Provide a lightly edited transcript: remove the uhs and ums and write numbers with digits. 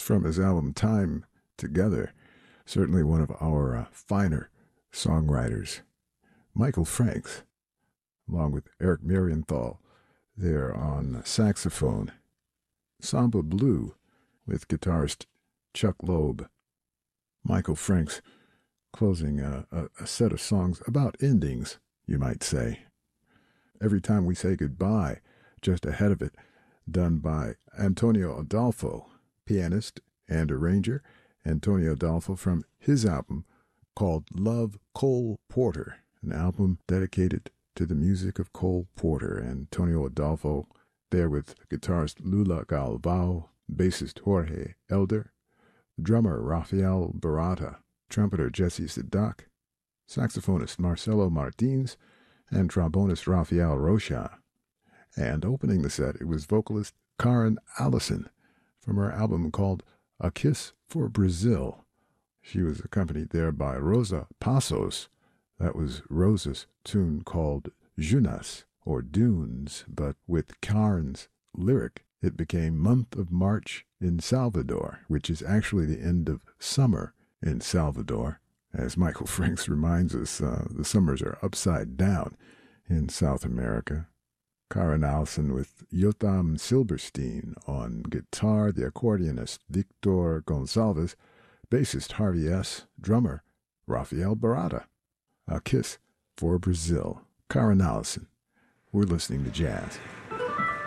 from his album Time Together. Certainly one of our finer songwriters. Michael Franks, along with Eric Marienthal, there on saxophone. Samba Blue with guitarist Chuck Loeb. Michael Franks closing a set of songs about endings, you might say. Every Time We Say Goodbye, just ahead of it, done by Antonio Adolfo, pianist and arranger. Antonio Adolfo from his album called Love Cole Porter, an album dedicated to the music of Cole Porter. Antonio Adolfo there with guitarist Lula Galvao, bassist Jorge Elder, drummer Rafael Barata, trumpeter Jesse Sadak, saxophonist Marcelo Martins, and trombonist Rafael Rocha. And opening the set, it was vocalist Karen Allison from her album called A Kiss for Brazil. She was accompanied there by Rosa Passos. That was Rosa's tune called Junas, or Dunes, but with Karen's lyric, it became Month of March in Salvador, which is actually the end of summer in Salvador. As Michael Franks reminds us, the summers are upside down in South America. Karen Allison with Yotam Silberstein on guitar, the accordionist Victor Gonçalves, bassist Harvey S., drummer Rafael Barata. A Kiss for Brazil. Karen Allison. We're listening to jazz.